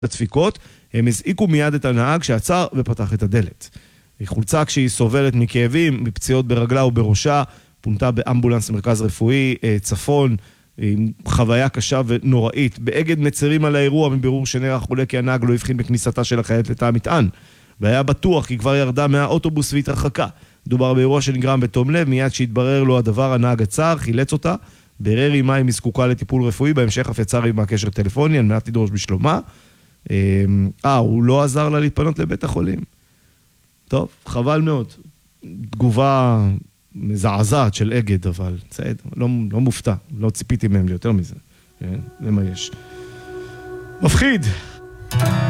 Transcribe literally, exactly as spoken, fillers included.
הדפיקות, הם הזעיקו מיד את הנהג שעצר ופתח את הדלת. היא חולצה כשהיא סובלת מכאבים, מפציעות ברגלה ובראשה, פונתה באמבולנס מרכז רפואי צפון, עם חוויה קשה ונוראית. באגד מצרים על האירוע, מבירור שנערך עולה כי הנהג לא הבחין בכניסתה של החיילת לתא המטען, והיה בטוח כי כבר ירדה מהאוטובוס והתרחקה. דובר באירוע שנגרם בתום לב, מיד שהתברר לו הדבר, הנהג עצר, חילץ אותה, ברר עם מים זקוקה לטיפול רפואי, בהמשך אף יצר עם הקשר טלפוני, על מנת לדרוש בשלומה. אה, הוא לא עזר לה להתפנות לבית החולים. טוב, חבל מאוד. תגובה מזעזעת של אגד, אבל בסדר, לא, לא מופתע, לא ציפיתי מהם ליותר מזה. כן? זה מה יש. מפחיד.